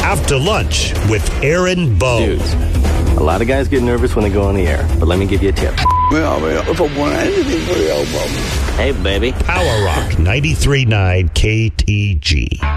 After Lunch with Aaron Bowe. Dudes, a lot of guys get nervous when they go on the air, but let me give you a tip. If I want anything for the album. Hey, baby. Power Rock 93.9 KTG.